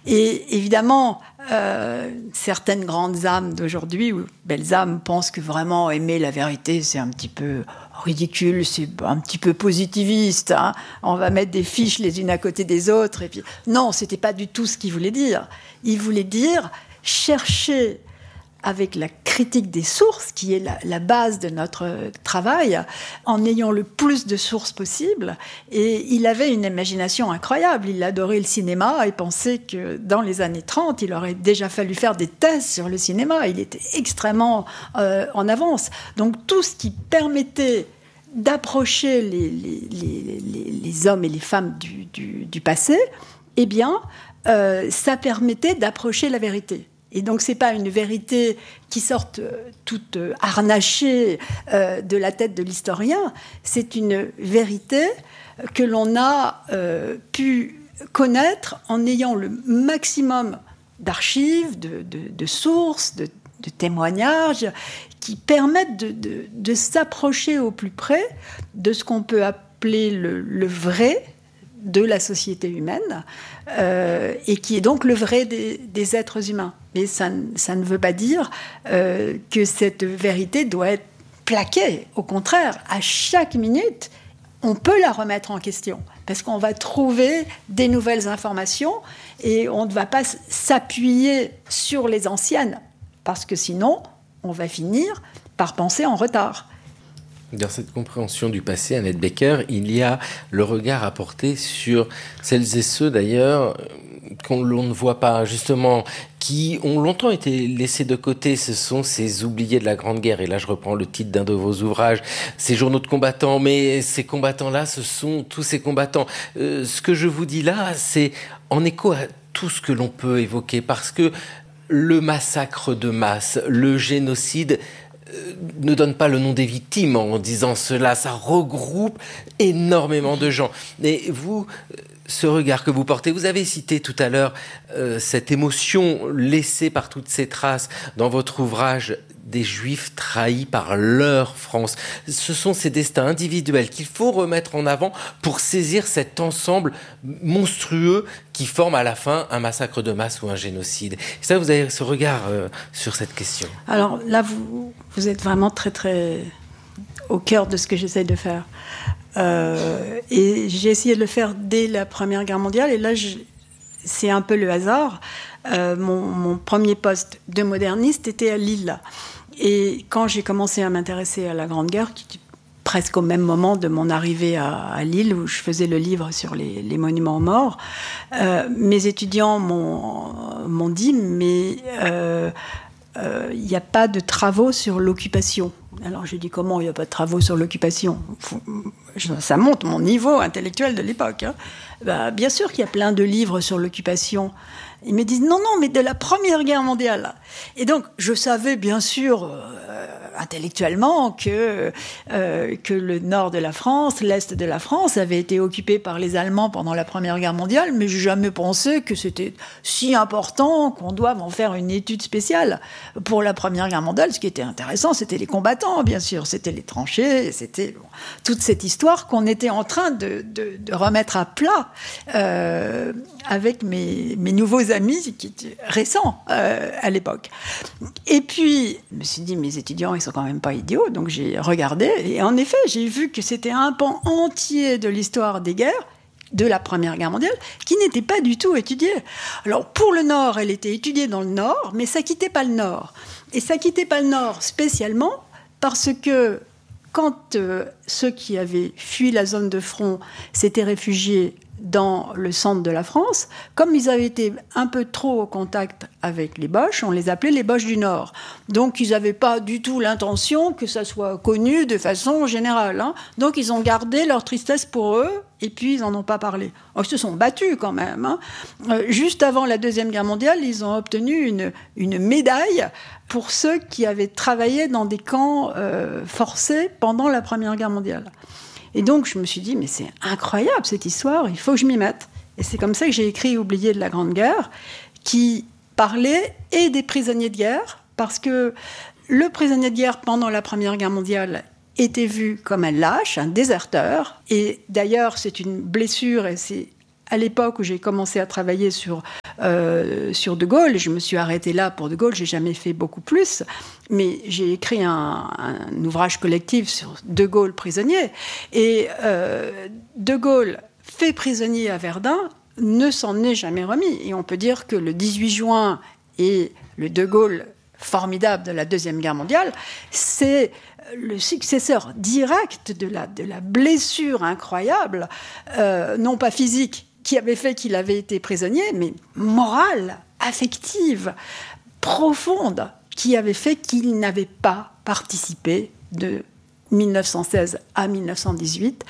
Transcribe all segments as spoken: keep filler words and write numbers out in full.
Et évidemment, euh, certaines grandes âmes d'aujourd'hui, ou belles âmes, pensent que vraiment aimer la vérité, c'est un petit peu ridicule, c'est un petit peu positiviste. Hein. On va mettre des fiches les unes à côté des autres. Et puis... Non, ce n'était pas du tout ce qu'il voulait dire. Il voulait dire chercher avec la critique des sources, qui est la, la base de notre travail, en ayant le plus de sources possible. Et il avait une imagination incroyable. Il adorait le cinéma et pensait que dans les années trente, il aurait déjà fallu faire des thèses sur le cinéma. Il était extrêmement euh, en avance. Donc tout ce qui permettait d'approcher les, les, les, les, les hommes et les femmes du, du, du passé, eh bien, euh, ça permettait d'approcher la vérité. Et donc, ce n'est pas une vérité qui sorte euh, toute euh, harnachée euh, de la tête de l'historien, c'est une vérité que l'on a euh, pu connaître en ayant le maximum d'archives, de, de, de sources, de, de témoignages qui permettent de, de, de s'approcher au plus près de ce qu'on peut appeler le, le vrai de la société humaine, euh, et qui est donc le vrai des, des êtres humains. Mais ça, ça ne veut pas dire euh, que cette vérité doit être plaquée. Au contraire, à chaque minute, on peut la remettre en question, parce qu'on va trouver des nouvelles informations, et on ne va pas s'appuyer sur les anciennes, parce que sinon, on va finir par penser en retard. Dans cette compréhension du passé, Annette Becker, il y a le regard à porter sur celles et ceux, d'ailleurs, qu'on l'on ne voit pas, justement, qui ont longtemps été laissés de côté. Ce sont ces oubliés de la Grande Guerre. Et là, je reprends le titre d'un de vos ouvrages, ces journaux de combattants. Mais ces combattants-là, ce sont tous ces combattants. Euh, ce que je vous dis là, c'est en écho à tout ce que l'on peut évoquer. Parce que le massacre de masse, le génocide, ne donne pas le nom des victimes en disant cela, ça regroupe énormément de gens. Et vous, ce regard que vous portez, vous avez cité tout à l'heure euh, cette émotion laissée par toutes ces traces dans votre ouvrage des Juifs trahis par leur France. Ce sont ces destins individuels qu'il faut remettre en avant pour saisir cet ensemble monstrueux qui forme à la fin un massacre de masse ou un génocide. Et ça, vous avez ce regard euh, sur cette question. Alors là, vous, vous êtes vraiment très, très au cœur de ce que j'essaie de faire. Euh, et j'ai essayé de le faire dès la Première Guerre mondiale. Et là, je, c'est un peu le hasard. Euh, mon, mon premier poste de moderniste était à Lille. Et quand j'ai commencé à m'intéresser à la Grande Guerre, qui était presque au même moment de mon arrivée à, à Lille, où je faisais le livre sur les, les monuments aux morts, euh, mes étudiants m'ont, m'ont dit « mais euh, euh, il n'y a pas de travaux sur l'occupation ». Alors j'ai dit « comment il n'y a pas de travaux sur l'occupation ?» Ça montre mon niveau intellectuel de l'époque. Hein. Bah, bien sûr qu'il y a plein de livres sur l'occupation. Ils me disent « non, non, mais de la Première Guerre mondiale ». Et donc, je savais bien sûr, euh, intellectuellement, que, euh, que le nord de la France, l'est de la France, avait été occupé par les Allemands pendant la Première Guerre mondiale, mais je n'ai jamais pensé que c'était si important qu'on doive en faire une étude spéciale. Pour la Première Guerre mondiale, ce qui était intéressant, c'était les combattants, bien sûr, c'était les tranchées, c'était bon, toute cette histoire qu'on était en train de, de, de remettre à plat euh, avec mes, mes nouveaux amis qui étaient récents euh, à l'époque. Et puis, je me suis dit, mes étudiants, ils sont quand même pas idiots, donc j'ai regardé, et en effet, j'ai vu que c'était un pan entier de l'histoire des guerres, de la Première Guerre mondiale, qui n'était pas du tout étudiée. Alors, pour le Nord, elle était étudiée dans le Nord, mais ça quittait pas le Nord. Et ça quittait pas le Nord spécialement parce que quand euh, ceux qui avaient fui la zone de front s'étaient réfugiés dans le centre de la France, comme ils avaient été un peu trop au contact avec les Boches, on les appelait les Boches du Nord. Donc ils n'avaient pas du tout l'intention que ça soit connu de façon générale. Hein. Donc ils ont gardé leur tristesse pour eux, et puis ils n'en ont pas parlé. Alors, ils se sont battus quand même. Hein. Euh, juste avant la Deuxième Guerre mondiale, ils ont obtenu une, une médaille pour ceux qui avaient travaillé dans des camps euh, forcés pendant la Première Guerre mondiale. Et donc, je me suis dit, mais c'est incroyable cette histoire, il faut que je m'y mette. Et c'est comme ça que j'ai écrit « Oubliés de la Grande Guerre », qui parlait et des prisonniers de guerre, parce que le prisonnier de guerre pendant la Première Guerre mondiale était vu comme un lâche, un déserteur. Et d'ailleurs, c'est une blessure, et c'est à l'époque où j'ai commencé à travailler sur euh, sur De Gaulle. Je me suis arrêtée là pour De Gaulle, j'ai jamais fait beaucoup plus. Mais j'ai écrit un, un ouvrage collectif sur De Gaulle prisonnier. Et euh, De Gaulle fait prisonnier à Verdun ne s'en est jamais remis. Et on peut dire que le dix-huit juin et le De Gaulle formidable de la Deuxième Guerre mondiale, c'est le successeur direct de la, de la blessure incroyable, euh, non pas physique, qui avait fait qu'il avait été prisonnier, mais morale, affective, profonde, qui avait fait qu'il n'avait pas participé de mille neuf cent seize à mille neuf cent dix-huit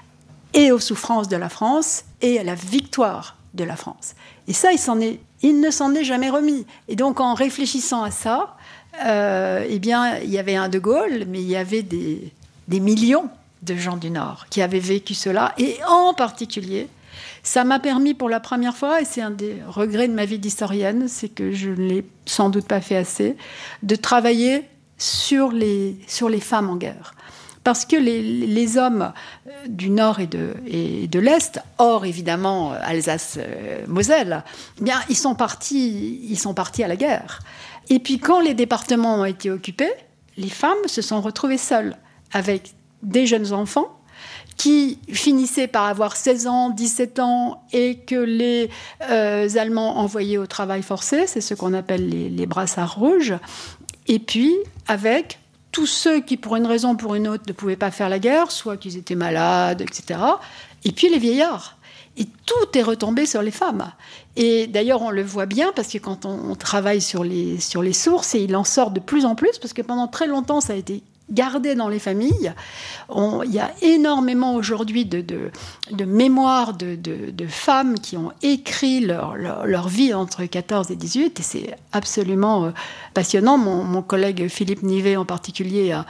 et aux souffrances de la France et à la victoire de la France. Et ça, il, s'en est, il ne s'en est jamais remis. Et donc, en réfléchissant à ça, euh, eh bien, il y avait un De Gaulle, mais il y avait des, des millions de gens du Nord qui avaient vécu cela. Et en particulier, ça m'a permis pour la première fois, et c'est un des regrets de ma vie d'historienne, c'est que je ne l'ai sans doute pas fait assez, de travailler sur les, sur les femmes en guerre. Parce que les, les hommes du Nord et de, et de l'Est, hors évidemment Alsace-Moselle, eh bien, ils sont partis, ils sont partis à la guerre. Et puis quand les départements ont été occupés, les femmes se sont retrouvées seules, avec des jeunes enfants qui finissaient par avoir seize ans, dix-sept ans, et que les euh, Allemands envoyaient au travail forcé, c'est ce qu'on appelle les, les brassards rouges, et puis avec tous ceux qui, pour une raison ou pour une autre, ne pouvaient pas faire la guerre, soit qu'ils étaient malades, et cetera, et puis les vieillards. Et tout est retombé sur les femmes. Et d'ailleurs, on le voit bien, parce que quand on, on travaille sur les, sur les sources, et il en sort de plus en plus, parce que pendant très longtemps, ça a été gardé dans les familles. On, il y a énormément aujourd'hui de, de, de mémoires de, de, de femmes qui ont écrit leur, leur, leur vie entre quatorze et dix-huit, et c'est absolument euh, passionnant. Mon, mon collègue Philippe Nivet, en particulier, à,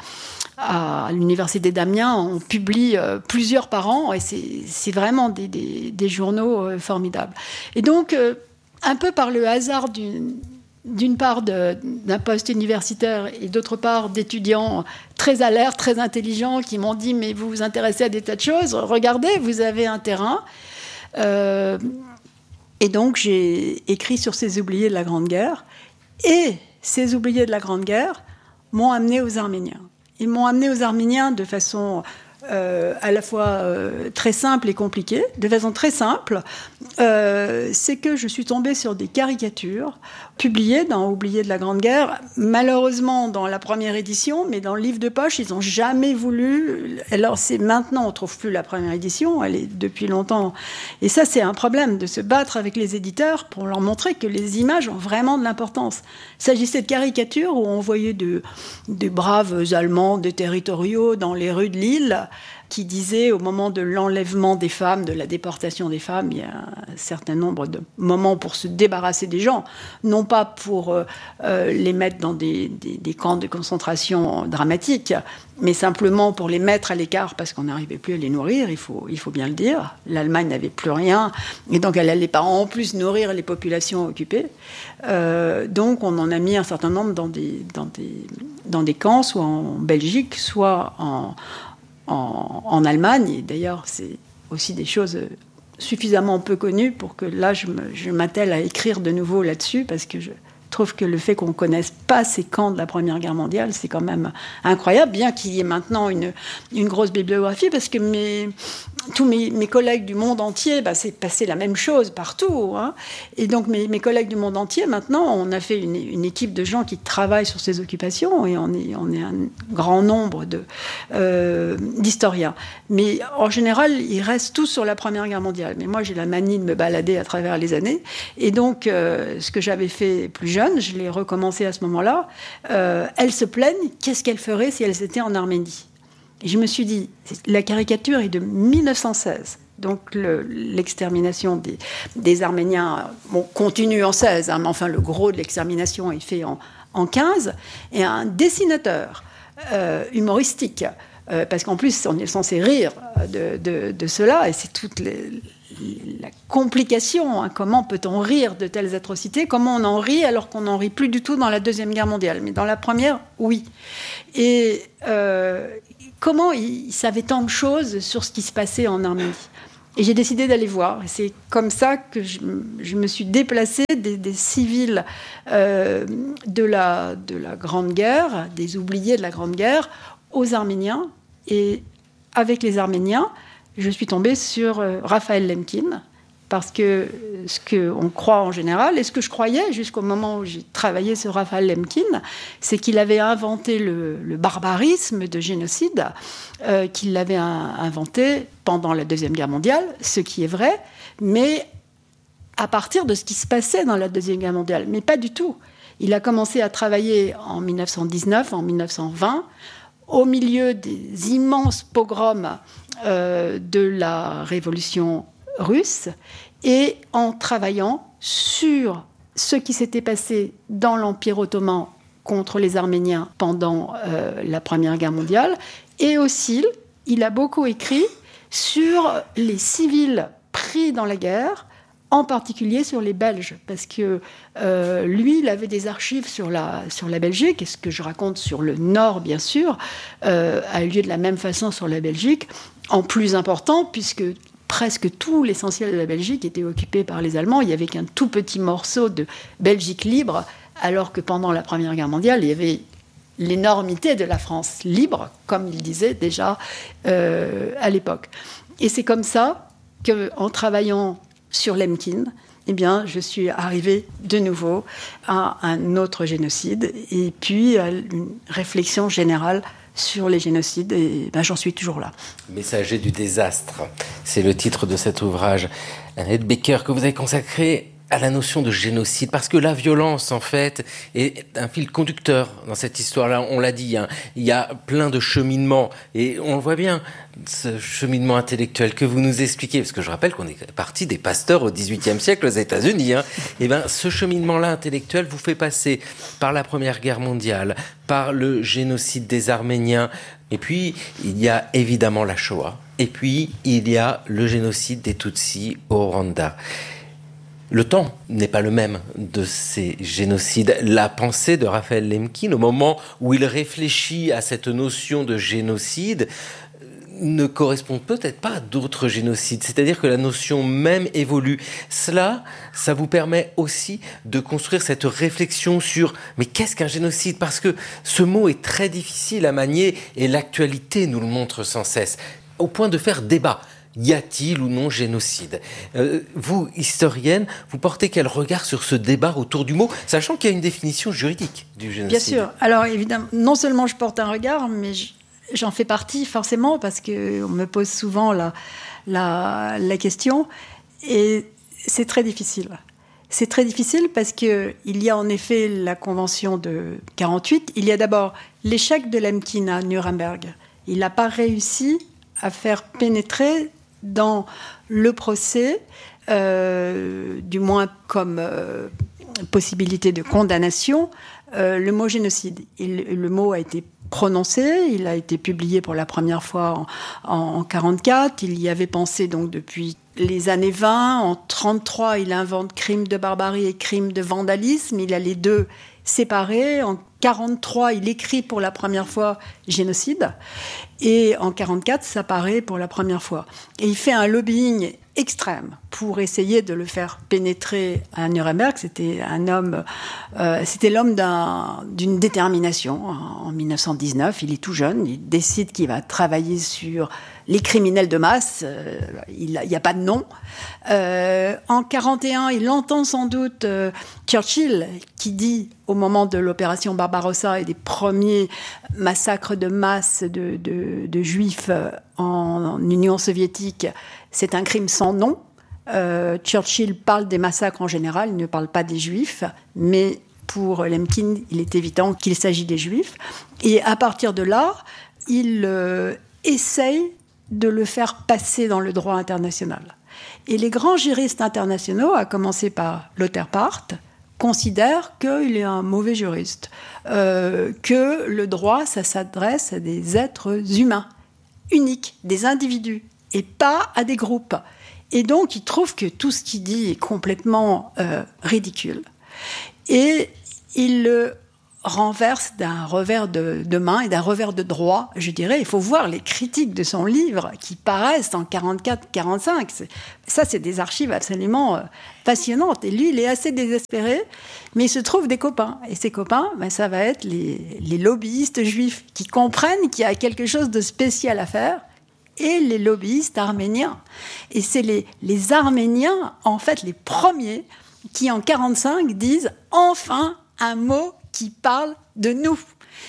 à l'Université d'Amiens, on publie euh, plusieurs par an, et c'est, c'est vraiment des, des, des journaux euh, formidables. Et donc, euh, un peu par le hasard d'une d'une part de, d'un poste universitaire et d'autre part d'étudiants très alertes, très intelligents qui m'ont dit « mais vous vous intéressez à des tas de choses, regardez, vous avez un terrain euh, ». Et donc j'ai écrit sur ces oubliés de la Grande Guerre, et ces oubliés de la Grande Guerre m'ont amené aux Arméniens. Ils m'ont amené aux Arméniens de façon euh, à la fois euh, très simple et compliquée. De façon très simple, euh, c'est que je suis tombée sur des caricatures publiées dans Oubliés de la Grande Guerre, malheureusement dans la première édition, mais dans le livre de poche, ils n'ont jamais voulu. Alors c'est maintenant, on ne trouve plus la première édition, elle est depuis longtemps. Et ça, c'est un problème, de se battre avec les éditeurs pour leur montrer que les images ont vraiment de l'importance. Il s'agissait de caricatures où on voyait de, de braves Allemands, des territoriaux dans les rues de Lille, qui disait au moment de l'enlèvement des femmes, de la déportation des femmes, il y a un certain nombre de moments pour se débarrasser des gens, non pas pour euh, euh, les mettre dans des, des, des camps de concentration dramatiques, mais simplement pour les mettre à l'écart parce qu'on n'arrivait plus à les nourrir, il faut, il faut bien le dire. L'Allemagne n'avait plus rien, et donc elle n'allait pas en plus nourrir les populations occupées. Euh, donc on en a mis un certain nombre dans des, dans des, dans des camps, soit en Belgique, soit en... En, en Allemagne, et d'ailleurs c'est aussi des choses suffisamment peu connues pour que là je, me, je m'attelle à écrire de nouveau là-dessus, parce que je trouve que le fait qu'on ne connaisse pas ces camps de la Première Guerre mondiale, c'est quand même incroyable, bien qu'il y ait maintenant une, une grosse bibliographie, parce que mes, tous mes, mes collègues du monde entier, bah, c'est passé la même chose partout, hein. Et donc mes, mes collègues du monde entier, maintenant, on a fait une, une équipe de gens qui travaillent sur ces occupations, et on est, on est un grand nombre de, euh, d'historiens. Mais en général, ils restent tous sur la Première Guerre mondiale. Mais moi, j'ai la manie de me balader à travers les années, et donc euh, ce que j'avais fait plus jeune, je l'ai recommencé à ce moment-là, euh, elles se plaignent, qu'est-ce qu'elles feraient si elles étaient en Arménie ? Et je me suis dit, la caricature est de mille neuf cent seize, donc le, l'extermination des, des Arméniens, bon, continue en seize, hein, mais enfin le gros de l'extermination est fait en, en quinze, et un dessinateur euh, humoristique, euh, parce qu'en plus on est censé rire de, de, de cela, et c'est toute les, la complication, hein, comment peut-on rire de telles atrocités, comment on en rit alors qu'on n'en rit plus du tout dans la Deuxième Guerre mondiale, mais dans la Première, oui. Et euh, comment il savait tant de choses sur ce qui se passait en Arménie ? Et j'ai décidé d'aller voir. Et c'est comme ça que je, je me suis déplacée des, des civils euh, de, la, de la Grande Guerre, des oubliés de la Grande Guerre, aux Arméniens. Et avec les Arméniens, je suis tombée sur euh, Raphaël Lemkin, parce que ce qu'on croit en général, et ce que je croyais jusqu'au moment où j'ai travaillé sur Raphaël Lemkin, c'est qu'il avait inventé le, le barbarisme de génocide, euh, qu'il l'avait un, inventé pendant la Deuxième Guerre mondiale, ce qui est vrai, mais à partir de ce qui se passait dans la Deuxième Guerre mondiale. Mais pas du tout. Il a commencé à travailler en dix-neuf cent dix-neuf, en dix-neuf cent vingt, au milieu des immenses pogroms euh, de la Révolution russe, et en travaillant sur ce qui s'était passé dans l'Empire ottoman contre les Arméniens pendant euh, la Première Guerre mondiale, et aussi, il a beaucoup écrit sur les civils pris dans la guerre, en particulier sur les Belges, parce que euh, lui, il avait des archives sur la, sur la Belgique, et ce que je raconte sur le Nord, bien sûr, euh, a eu lieu de la même façon sur la Belgique, en plus important, puisque presque tout l'essentiel de la Belgique était occupé par les Allemands. Il n'y avait qu'un tout petit morceau de Belgique libre, alors que pendant la Première Guerre mondiale, il y avait l'énormité de la France libre, comme il disait déjà euh, à l'époque. Et c'est comme ça qu'en travaillant sur Lemkin, eh bien, je suis arrivée de nouveau à un autre génocide, et puis à une réflexion générale sur les génocides, et ben, j'en suis toujours là. Messager du désastre, c'est le titre de cet ouvrage, Annette Becker, que vous avez consacré à la notion de génocide, parce que la violence, en fait, est un fil conducteur dans cette histoire-là. On l'a dit, hein, il y a plein de cheminements, et on le voit bien, ce cheminement intellectuel que vous nous expliquez, parce que je rappelle qu'on est parti des pasteurs au dix-huitième siècle aux États-Unis. Hein. Et ben, ce cheminement-là intellectuel vous fait passer par la Première Guerre mondiale, par le génocide des Arméniens, et puis il y a évidemment la Shoah, et puis il y a le génocide des Tutsis au Rwanda. Le temps n'est pas le même de ces génocides. La pensée de Raphaël Lemkin, au moment où il réfléchit à cette notion de génocide, ne correspond peut-être pas à d'autres génocides. C'est-à-dire que la notion même évolue. Cela, ça vous permet aussi de construire cette réflexion sur « mais qu'est-ce qu'un génocide ?» Parce que ce mot est très difficile à manier et l'actualité nous le montre sans cesse, au point de faire débat. Y a-t-il ou non génocide ? euh, Vous, historienne, vous portez quel regard sur ce débat autour du mot, sachant qu'il y a une définition juridique du génocide ? Bien sûr. Alors évidemment, non seulement je porte un regard, mais j'en fais partie forcément, parce qu'on me pose souvent la, la, la question, et c'est très difficile. C'est très difficile parce qu'il y a en effet la Convention de quarante-huit, il y a d'abord l'échec de Lemkin à Nuremberg. Il n'a pas réussi à faire pénétrer dans le procès, euh, du moins comme euh, possibilité de condamnation, euh, le mot génocide. Il, le mot a été prononcé, il a été publié pour la première fois en, en, en quarante-quatre, il y avait pensé donc depuis les années vingt, en trente-trois il invente crime de barbarie et crime de vandalisme, il a les deux séparés, en quarante-trois il écrit pour la première fois génocide, et en quarante-quatre ça paraît pour la première fois. Et il fait un lobbying extrême pour essayer de le faire pénétrer à Nuremberg. C'était un homme, euh, c'était l'homme d'un, d'une détermination. En dix-neuf cent dix-neuf, il est tout jeune, il décide qu'il va travailler sur les criminels de masse. Euh, il n'y a pas de nom. Euh, en quarante et un, il entend sans doute euh, Churchill qui dit, au moment de l'opération Barbarossa et des premiers massacres de masse de, de, de juifs en, en Union soviétique, c'est un crime sans nom. Euh, Churchill parle des massacres en général, il ne parle pas des juifs, mais pour Lemkin, il est évident qu'il s'agit des juifs. Et à partir de là, il euh, essaye de le faire passer dans le droit international. Et les grands juristes internationaux, à commencer par Lothar Part, considèrent qu'il est un mauvais juriste, euh, que le droit, ça s'adresse à des êtres humains, uniques, des individus, et pas à des groupes. Et donc, il trouve que tout ce qu'il dit est complètement euh, ridicule. Et il euh, renverse d'un revers de, de main et d'un revers de droit, je dirais. Il faut voir les critiques de son livre qui paraissent en quarante-quatre quarante-cinq. C'est, ça, c'est des archives absolument euh, passionnantes. Et lui, il est assez désespéré, mais il se trouve des copains. Et ces copains, ben, ça va être les, les lobbyistes juifs qui comprennent qu'il y a quelque chose de spécial à faire, et les lobbyistes arméniens. Et c'est les, les Arméniens, en fait, les premiers qui, en quarante-cinq, disent « enfin un mot qui parle de nous ».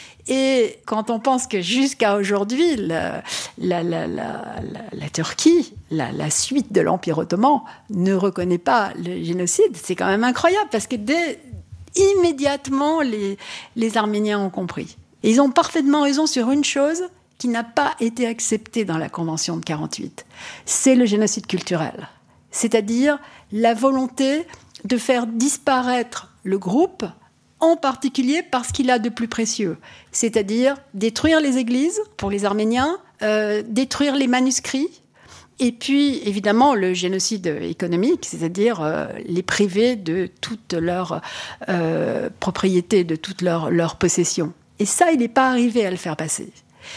Et quand on pense que jusqu'à aujourd'hui, la, la, la, la, la, la Turquie, la, la suite de l'Empire ottoman, ne reconnaît pas le génocide, c'est quand même incroyable, parce que dès, immédiatement, les, les Arméniens ont compris. Et ils ont parfaitement raison sur une chose qui n'a pas été acceptée dans la Convention de quarante-huit. C'est le génocide culturel. C'est-à-dire la volonté de faire disparaître le groupe, en particulier parce qu'il a de plus précieux, c'est-à-dire détruire les églises pour les Arméniens, euh, détruire les manuscrits, et puis évidemment le génocide économique, c'est-à-dire euh, les priver de toute leur euh, propriété, de toute leur, leur possession. Et ça, il n'est pas arrivé à le faire passer.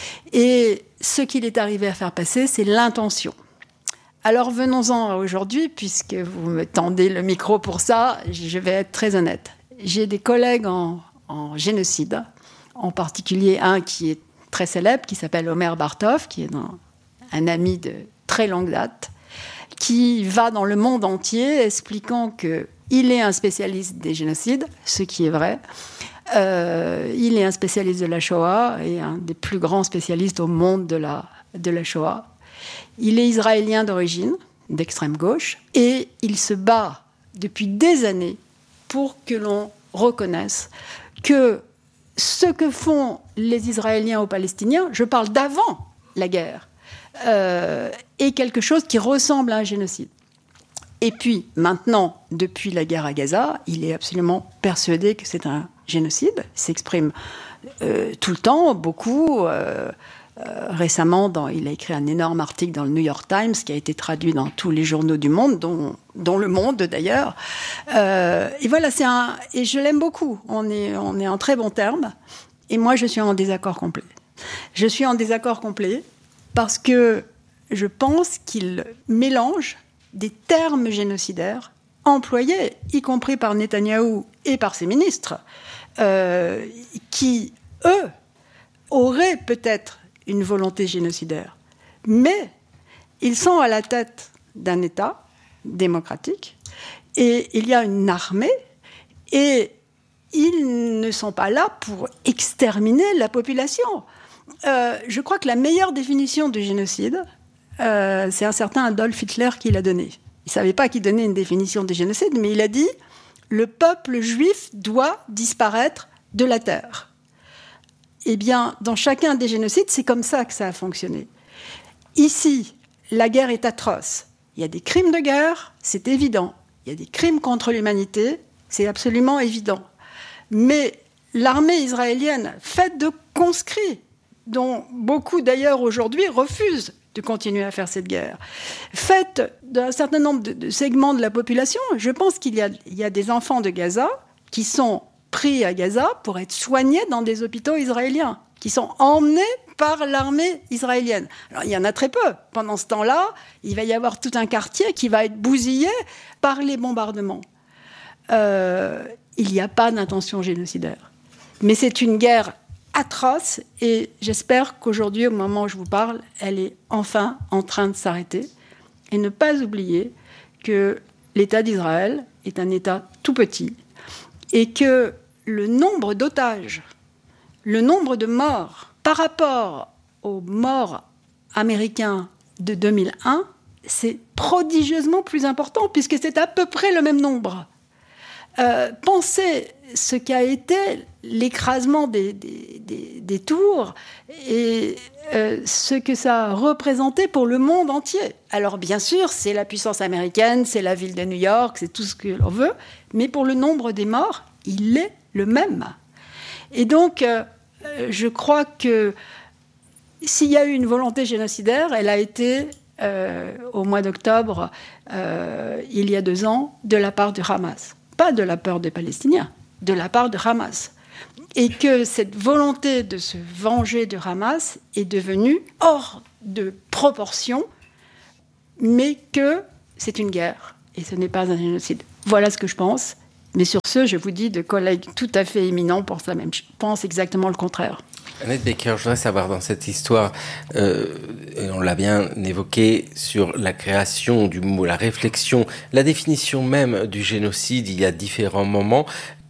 Et ce qu'il est arrivé à faire passer, c'est l'intention. Alors venons-en à aujourd'hui, puisque vous me tendez le micro pour ça, je vais être très honnête. J'ai des collègues en, en génocide, en particulier un qui est très célèbre, qui s'appelle Omer Bartov, qui est un, un ami de très longue date, qui va dans le monde entier expliquant qu'il est un spécialiste des génocides, ce qui est vrai. Euh, il est un spécialiste de la Shoah et un des plus grands spécialistes au monde de la, de la Shoah. Il est israélien d'origine, d'extrême gauche, et il se bat depuis des années pour que l'on reconnaisse que ce que font les Israéliens aux Palestiniens, je parle d'avant la guerre, euh, est quelque chose qui ressemble à un génocide. Et puis, maintenant, depuis la guerre à Gaza, il est absolument persuadé que c'est un génocide. Il s'exprime euh, tout le temps, beaucoup. Euh, euh, récemment, dans, il a écrit un énorme article dans le New York Times qui a été traduit dans tous les journaux du monde, dont, dont Le Monde d'ailleurs. Euh, et voilà, c'est un, et je l'aime beaucoup. On est, on est en très bons termes. Et moi, je suis en désaccord complet. Je suis en désaccord complet parce que je pense qu'il mélange des termes génocidaires employés, y compris par Netanyahou et par ses ministres, euh, qui, eux, auraient peut-être une volonté génocidaire. Mais ils sont à la tête d'un État démocratique et il y a une armée et ils ne sont pas là pour exterminer la population. Euh, je crois que la meilleure définition du génocide, euh, c'est un certain Adolf Hitler qui l'a donnée. Il ne savait pas qu'il donnait une définition du génocide, mais il a dit « le peuple juif doit disparaître de la terre ». Eh bien, dans chacun des génocides, c'est comme ça que ça a fonctionné. Ici, la guerre est atroce. Il y a des crimes de guerre, c'est évident. Il y a des crimes contre l'humanité, c'est absolument évident. Mais l'armée israélienne, faite de conscrits, dont beaucoup d'ailleurs aujourd'hui refusent de continuer à faire cette guerre, faite d'un certain nombre de, de segments de la population, je pense qu'il y a, il y a des enfants de Gaza qui sont pris à Gaza pour être soignés dans des hôpitaux israéliens, qui sont emmenés par l'armée israélienne. Alors, il y en a très peu. Pendant ce temps-là, il va y avoir tout un quartier qui va être bousillé par les bombardements. Euh, il n'y a pas d'intention génocidaire. Mais c'est une guerre atroce et j'espère qu'aujourd'hui, au moment où je vous parle, elle est enfin en train de s'arrêter. Et ne pas oublier que l'État d'Israël est un État tout petit et que le nombre d'otages, le nombre de morts par rapport aux morts américains de deux mille un, c'est prodigieusement plus important puisque c'est à peu près le même nombre. Euh, pensez ce qu'a été l'écrasement des, des, des, des tours et euh, ce que ça a représenté pour le monde entier. Alors bien sûr, c'est la puissance américaine, c'est la ville de New York, c'est tout ce que l'on veut, mais pour le nombre des morts, il est le même. Et donc, euh, je crois que s'il y a eu une volonté génocidaire, elle a été, euh, au mois d'octobre, euh, il y a deux ans, de la part du Hamas. Pas de la part des Palestiniens, de la part de Hamas. et que cette volonté de se venger du Hamas est devenue hors de proportion, mais que c'est une guerre et ce n'est pas un génocide. Voilà ce que je pense. Mais sur ce, je vous dis, de collègues tout à fait éminents pensent, la même, pensent exactement le contraire. Annette Becker, je voudrais savoir dans cette histoire, euh, et on l'a bien évoqué, sur la création du mot, la réflexion, la définition même du génocide, il y a différents moments.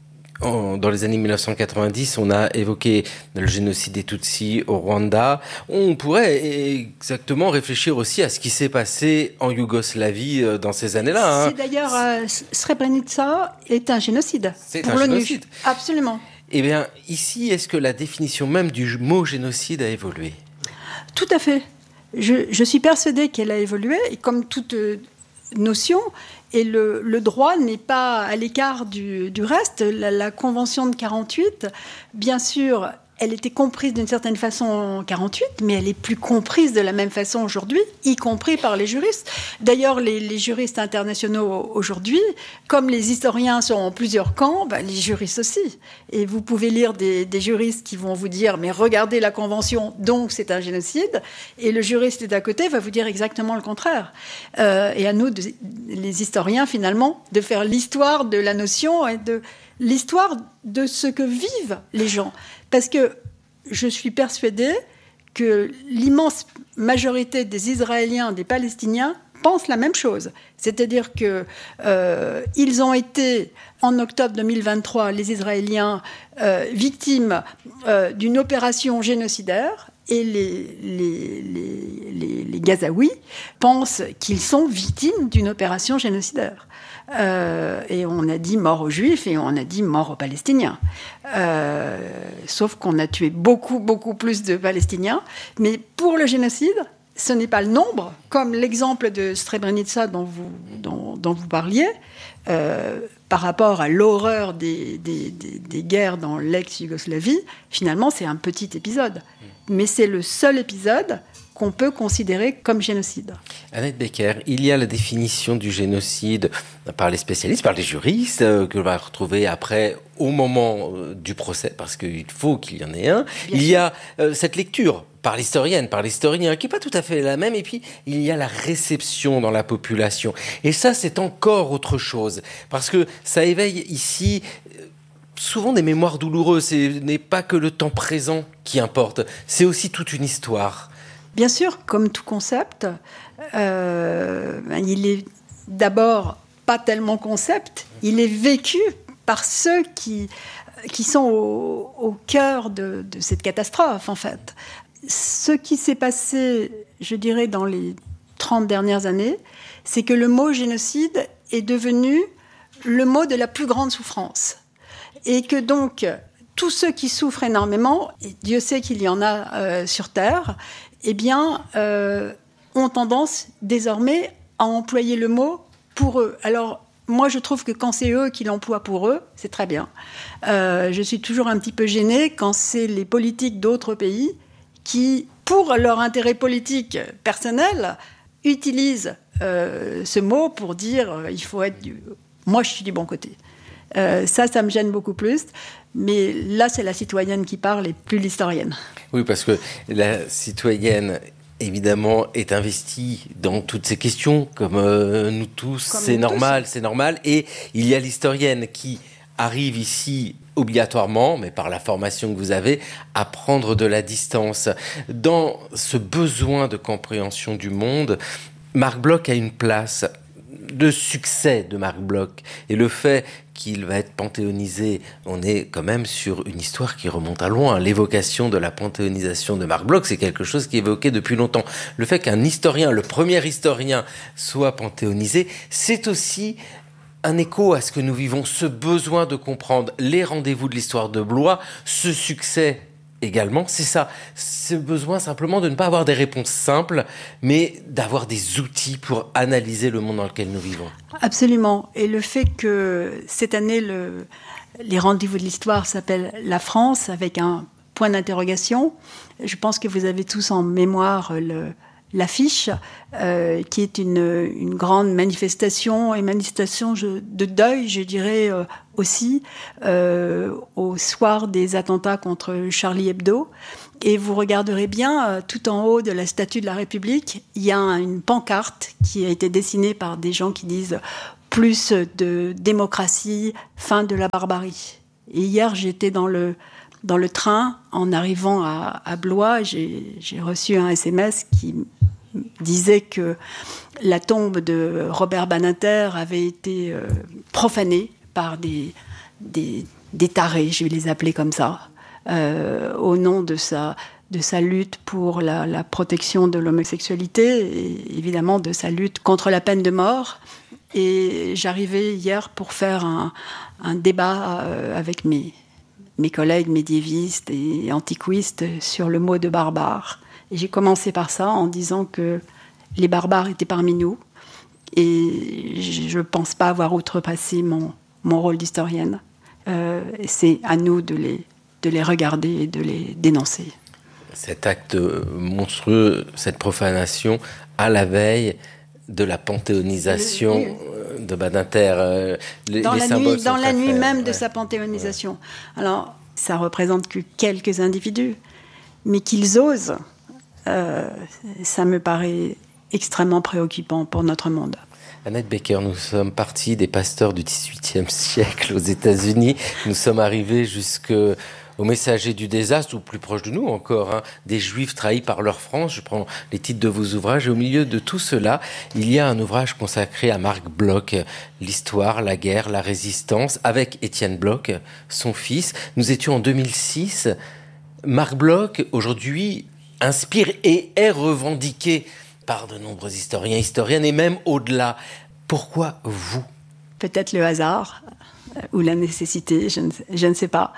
En, dans les années mille neuf cent quatre-vingt-dix, on a évoqué le génocide des Tutsis au Rwanda. On pourrait exactement réfléchir aussi à ce qui s'est passé en Yougoslavie dans ces années-là. Hein. C'est d'ailleurs, euh, Srebrenica est un génocide. C'est pour un l'ONU. génocide. Absolument. Eh bien, ici, est-ce que la définition même du mot génocide a évolué ? Tout à fait. Je, je suis persuadée qu'elle a évolué, et comme toute euh, notion, et le, le droit n'est pas à l'écart du, du reste. La, la Convention de quarante-huit, bien sûr, elle était comprise d'une certaine façon en quarante-huit, mais elle est plus comprise de la même façon aujourd'hui, y compris par les juristes. D'ailleurs, les, les juristes internationaux aujourd'hui, comme les historiens sont en plusieurs camps, ben, les juristes aussi. Et vous pouvez lire des, des juristes qui vont vous dire « mais regardez la Convention, donc c'est un génocide », et le juriste d'à côté va vous dire exactement le contraire. Euh, et à nous, de, les historiens, finalement, de faire l'histoire de la notion et de l'histoire de ce que vivent les gens. Parce que je suis persuadée que l'immense majorité des Israéliens, des Palestiniens, pensent la même chose. C'est-à-dire qu'ils euh, ont été, en octobre deux mille vingt-trois, les Israéliens, euh, victimes euh, d'une opération génocidaire, et les, les, les, les, les Gazaouis pensent qu'ils sont victimes d'une opération génocidaire. Euh, et on a dit mort aux Juifs et on a dit mort aux Palestiniens. Euh, sauf qu'on a tué beaucoup, beaucoup plus de Palestiniens. Mais pour le génocide, ce n'est pas le nombre, comme l'exemple de Srebrenica dont vous, dont, dont vous parliez, euh, par rapport à l'horreur des, des, des, des guerres dans l'ex-Yougoslavie. Finalement, c'est un petit épisode. Mais c'est le seul épisode qu'on peut considérer comme génocide. Annette Becker, il y a la définition du génocide par les spécialistes, par les juristes, euh, que l'on va retrouver après au moment euh, du procès, parce qu'il faut qu'il y en ait un. Bien il sûr. y a euh, cette lecture par l'historienne, par l'historien, qui n'est pas tout à fait la même, et puis il y a la réception dans la population. Et ça, c'est encore autre chose, parce que ça éveille ici souvent des mémoires douloureuses. Ce n'est pas que le temps présent qui importe, c'est aussi toute une histoire. Bien sûr, comme tout concept, euh, il est d'abord pas tellement concept, il est vécu par ceux qui, qui sont au, au cœur de, de cette catastrophe, en fait. Ce qui s'est passé, je dirais, dans les trente dernières années, c'est que le mot génocide est devenu le mot de la plus grande souffrance. Et que donc, tous ceux qui souffrent énormément, et Dieu sait qu'il y en a euh, sur Terre, eh bien, euh, ont tendance désormais à employer le mot pour eux. Alors, moi, je trouve que quand c'est eux qui l'emploient pour eux, c'est très bien. Euh, je suis toujours un petit peu gênée quand c'est les politiques d'autres pays qui, pour leur intérêt politique personnel, utilisent euh, ce mot pour dire euh, il faut être du... Moi, je suis du bon côté. Euh, ça, ça me gêne beaucoup plus. Mais là, c'est la citoyenne qui parle et plus l'historienne. Oui, parce que la citoyenne, évidemment, est investie dans toutes ces questions, comme euh, nous tous. Comme c'est nous normal, tous. c'est normal. Et il y a l'historienne qui arrive ici obligatoirement, mais par la formation que vous avez, à prendre de la distance. Dans ce besoin de compréhension du monde, Marc Bloch a une place. Le succès de Marc Bloch et le fait qu'il va être panthéonisé, on est quand même sur une histoire qui remonte à loin. L'évocation de la panthéonisation de Marc Bloch, c'est quelque chose qui est évoqué depuis longtemps. Le fait qu'un historien, le premier historien, soit panthéonisé, c'est aussi un écho à ce que nous vivons, ce besoin de comprendre les rendez-vous de l'histoire de Blois, ce succès également, c'est ça, ce besoin simplement de ne pas avoir des réponses simples, mais d'avoir des outils pour analyser le monde dans lequel nous vivons. Absolument. Et le fait que cette année, le, les rendez-vous de l'histoire s'appellent La France, avec un point d'interrogation, je pense que vous avez tous en mémoire le, l'affiche, euh, qui est une, une grande manifestation, et manifestation de deuil, je dirais euh, aussi, euh, au soir des attentats contre Charlie Hebdo. Et vous regarderez bien, euh, tout en haut de la Statue de la République, il y a une pancarte qui a été dessinée par des gens qui disent « plus de démocratie, fin de la barbarie ». Et hier, j'étais dans le... Dans le train, en arrivant à, à Blois, j'ai, j'ai reçu un S M S qui disait que la tombe de Robert Badinter avait été euh, profanée par des, des, des tarés, je vais les appeler comme ça, euh, au nom de sa, de sa lutte pour la, la protection de l'homosexualité et évidemment de sa lutte contre la peine de mort. Et j'arrivais hier pour faire un, un débat euh, avec mes... mes collègues médiévistes et antiquistes sur le mot de barbare. Et j'ai commencé par ça en disant que les barbares étaient parmi nous et je ne pense pas avoir outrepassé mon, mon rôle d'historienne. Euh, c'est à nous de les, de les regarder et de les dénoncer. Cet acte monstrueux, cette profanation, à la veille de la panthéonisation oui, oui. de Badinter. Euh, les, dans les la symboles nuit, dans la nuit faits, même ouais. de sa panthéonisation. Ouais. Alors, ça représente que quelques individus, mais qu'ils osent, euh, ça me paraît extrêmement préoccupant pour notre monde. Annette Becker, nous sommes partis des pasteurs du dix-huitième siècle aux États-Unis. Nous sommes arrivés jusque... aux messagers du désastre, ou plus proche de nous encore, hein, des Juifs trahis par leur France. Je prends les titres de vos ouvrages. Et au milieu de tout cela, il y a un ouvrage consacré à Marc Bloch, l'histoire, la guerre, la résistance, avec Étienne Bloch, son fils. Nous étions en deux mille six. Marc Bloch, aujourd'hui, inspire et est revendiqué par de nombreux historiens, historiennes, et même au-delà. Pourquoi vous ? Peut-être le hasard ou la nécessité, je ne, je ne sais pas.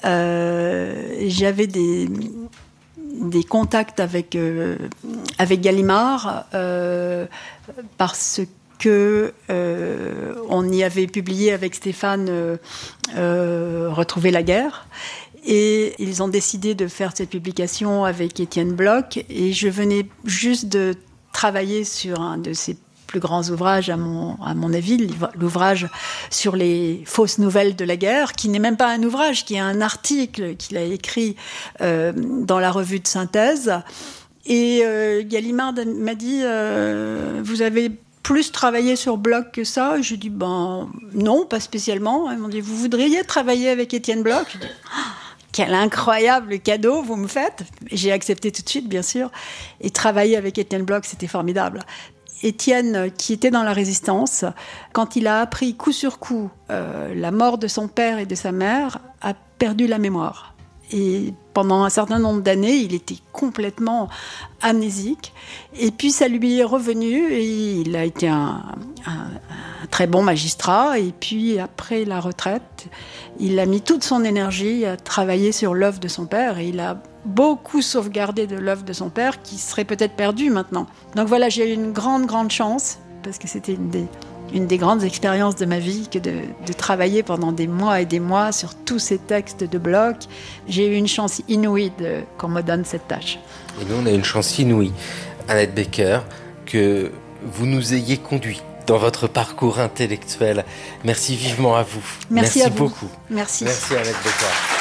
Euh, j'avais des, des contacts avec, euh, avec Gallimard euh, parce que euh, on y avait publié avec Stéphane euh, euh, Retrouver la guerre. Et ils ont décidé de faire cette publication avec Étienne Bloch. Et je venais juste de travailler sur un de ces plus grands ouvrages, à mon, à mon avis, l'ouvrage sur les fausses nouvelles de la guerre, qui n'est même pas un ouvrage, qui est un article qu'il a écrit euh, dans la revue de synthèse. Et euh, Gallimard m'a dit euh, « Vous avez plus travaillé sur Bloch que ça ?» Je dis ben, « Non, pas spécialement. » Ils m'ont dit « Vous voudriez travailler avec Étienne Bloch ?» Je dis ah, quel incroyable cadeau vous me faites. J'ai accepté tout de suite, bien sûr. Et travailler avec Étienne Bloch, c'était formidable. Étienne, qui était dans la résistance, quand il a appris coup sur coup euh, la mort de son père et de sa mère, a perdu la mémoire. Et pendant un certain nombre d'années, il était complètement amnésique. Et puis ça lui est revenu et il a été un, un, un très bon magistrat. Et puis après la retraite, il a mis toute son énergie à travailler sur l'œuvre de son père et il a beaucoup sauvegardé de l'œuvre de son père qui serait peut-être perdue maintenant. Donc voilà, j'ai eu une grande, grande chance parce que c'était une des, une des grandes expériences de ma vie que de, de travailler pendant des mois et des mois sur tous ces textes de Bloch. J'ai eu une chance inouïe de, qu'on me donne cette tâche. Et nous, on a une chance inouïe, Annette Becker, que vous nous ayez conduits dans votre parcours intellectuel. Merci vivement à vous. Merci, Merci à vous. beaucoup. Merci. Merci Annette Becker.